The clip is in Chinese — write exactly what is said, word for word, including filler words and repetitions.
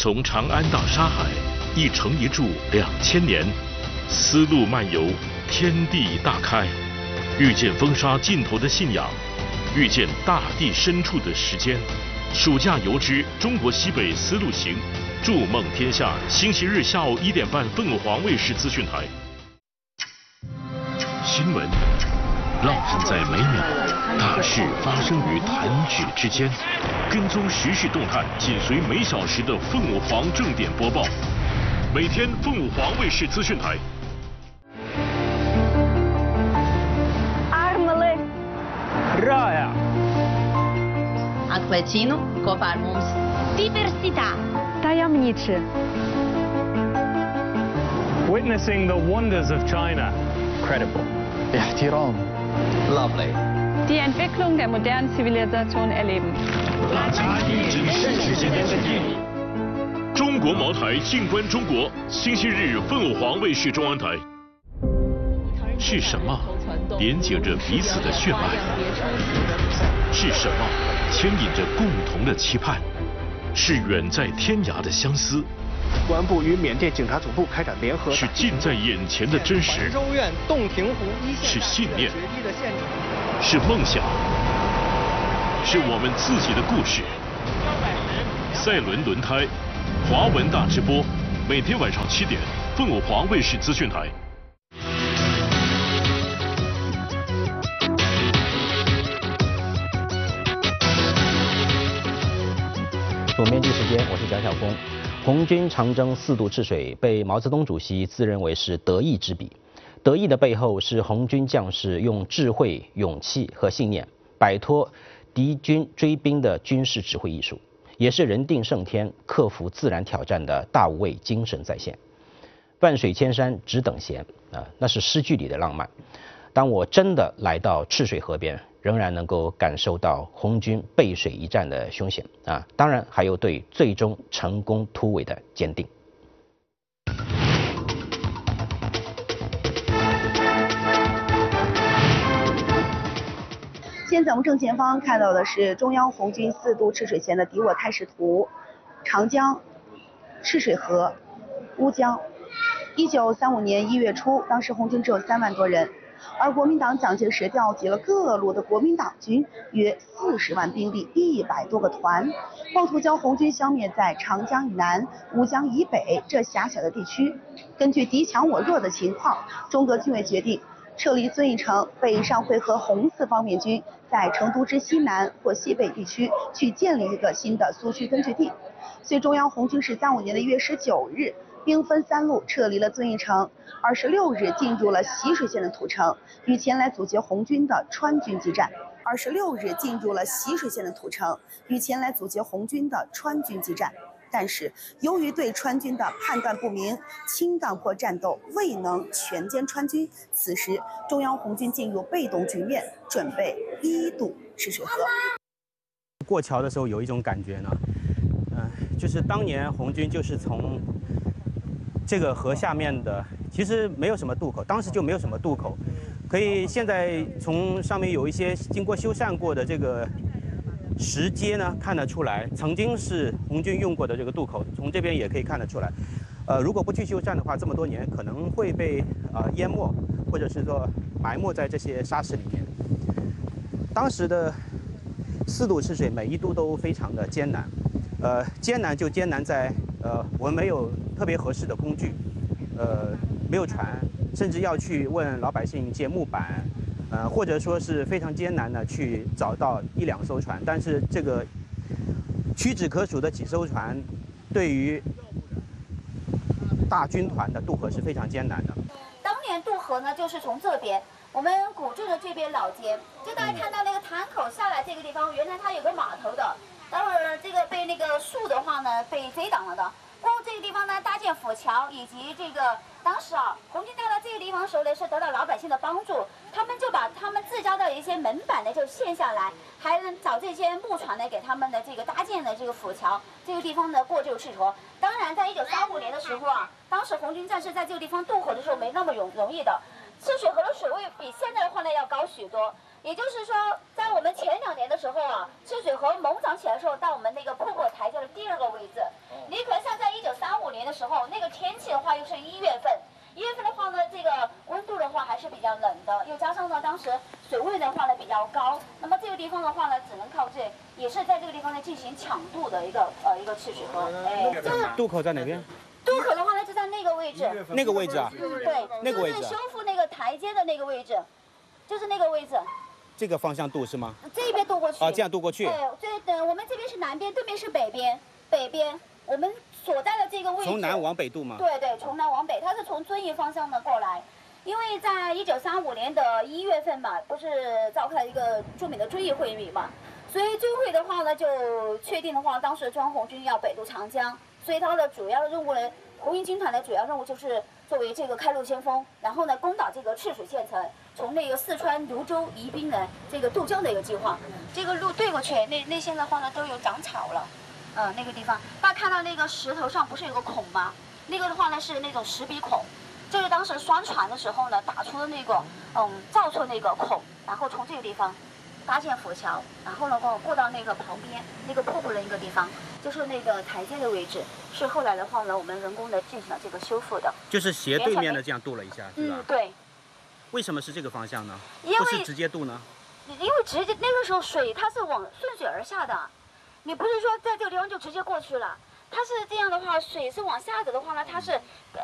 从长安到沙海，一城一筑两千年，丝路漫游，天地大开，遇见风沙尽头的信仰，遇见大地深处的时间。暑假游之中国西北丝路行，筑梦天下。星期日下午一点半，凤凰卫视资讯台。新闻浪漫在每秒，大事发生于弹指之间。跟踪时事动态，紧随每小时的凤凰正点播报。每天凤凰卫视资讯台。 Armele. Raja. Atklēcinu kopā ar mums. Diversitā. Tajemniczy. Witnessing the wonders of China. Credible. احترام. Lovely. Die Entwicklung der modernen Zivilisation erleben. 大家一直世界间的距离。中国茅台，静观中国。星期日，凤凰卫视中央台。是什么连接着彼此的血脉？是什么牵引着共同的期盼？是远在天涯的相思。 公安部与缅甸警察总部开展联合。 是近在眼前的真实。 州院洞庭湖一线。 是信念。是梦想。是我们自己的故事。赛伦轮胎，华文大直播，每天晚上七点，凤凰卫视资讯台。 左面记时间，我是蒋晓峰。红军长征四渡赤水，被毛泽东主席自认为是德意之笔。德意的背后是红军将士用智慧、勇气和信念摆脱敌军追兵的军事指挥艺术，也是人定胜天、克服自然挑战的大无畏精神再现。万水千山只等闲啊，那是诗句里的浪漫。当我真的来到赤水河边，仍然能够感受到红军背水一战的凶险啊，当然还有对最终成功突围的坚定。 现在我们正前方看到的是中央红军四渡赤水前的敌我态势图，长江、赤水河、乌江。一九三五年一月初，当时红军只有三万多人，而国民党蒋介石调集了各路的国民党军约四十万兵力，一百多个团，妄图将红军消灭在长江以南、乌江以北这狭小的地区。根据敌强我弱的情况，中革军委决定撤离遵义城，北上会合红四方面军，在成都之西南或西北地区去建立一个新的苏区根据地。所以中央红军是三五年的一月十九日，兵分三路撤离了遵义城，二十六日进入了习水县的土城，与前来阻截红军的川军激战。二十六日进入了习水县的土城，与前来阻截红军的川军激战。但是由于对川军的判断不明，清荡坡战斗未能全歼川军，此时中央红军进入被动局面，准备一渡赤水河。 过桥的时候有一种感觉呢，嗯、呃，就是当年红军就是从这个河下面的，其实没有什么渡口，当时就没有什么渡口，可以现在从上面有一些经过修缮过的这个石阶呢，看得出来曾经是红军用过的这个渡口，从这边也可以看得出来。呃，如果不去修缮的话，这么多年可能会被呃淹没，或者是说埋没在这些沙石里面。当时的四渡赤水每一渡都非常的艰难，呃，艰难就艰难在呃我们没有特别合适的工具，呃，没有船，甚至要去问老百姓借木板。呃，或者说是非常艰难的去找到一两艘船，但是这个屈指可数的几艘船，对于大军团的渡河是非常艰难的。 当年渡河呢，就是从这边，我们古镇的这边老街，就大家看到那个潭口下来这个地方，原来它有个码头的，待会儿这个被那个树的话呢，被贼挡了的。过后这个地方呢，搭建浮桥，以及这个当时啊，红军到了这个地方时候呢，是得到老百姓的帮助，他们就把他们自家的一些门板呢就卸下来，还能找这些木船呢给他们的这个搭建的这个浮桥，这个地方呢过这个赤河。当然，在一九三五年的时候啊，当时红军战士在这个地方渡河的时候没那么容容易的，赤水河的水位比现在的话呢要高许多。也就是说，在我们前两年的时候啊，赤水河猛涨起来的时候，到我们那个瀑布台阶的第二个位置。你可能像在时候，那个天气的话又是一月份，一月份的话呢，这个温度的话还是比较冷的，又加上呢当时水位的话呢比较高，那么这个地方的话呢，只能靠这，也是在这个地方呢进行抢渡的一个呃一个赤水河，哎，这个渡口在哪边？ 渡口的话呢就在那个位置， 那个位置啊？ 对， 那个位置、啊。 就是修复那个台阶的那个位置，就是那个位置。 这个方向渡是吗？ 这边渡过去。 啊，这样渡过去。 对，这等我们这边是南边，对面是北边，北边我们所在的这个位置。 从南往北渡吗？ 对对，从南往北，它是从遵义方向的过来。因为在一九三五年的一月份嘛，不是召开了一个著名的遵义会议嘛，所以遵会的话呢，就确定的话，当时庄红军要北渡长江，所以他的主要的任务呢，红一军团的主要任务就是作为这个开路先锋，然后呢攻打这个赤水县城，从那个四川泸州宜宾呢这个渡江的一个计划。这个路对过去，那那些的话呢都有长草了，呃那个地方，大家看到那个石头上不是有个孔吗？那个的话呢是那种石笔孔。就是当时双船的时候呢，打出的那个，嗯，造出那个孔，然后从这个地方搭建浮桥，然后呢过过到那个旁边那个瀑布的一个地方，就是那个台阶的位置，是后来的话呢，我们人工的进行了这个修复的。 就是斜对面的这样渡了一下，是吧？ 嗯，对。 为什么是这个方向呢？ 因为不是直接渡呢？ 因为直接那个时候水它是往顺水而下的，你不是说在这个地方就直接过去了。它是这样的话，水是往下走的话呢，它是